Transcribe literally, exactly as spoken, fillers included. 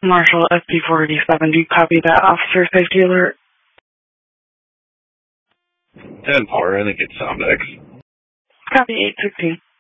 Marshall, S P four eighty-seven, do you copy that officer safety alert? ten four, I think it's Sound X. Copy eight sixteen.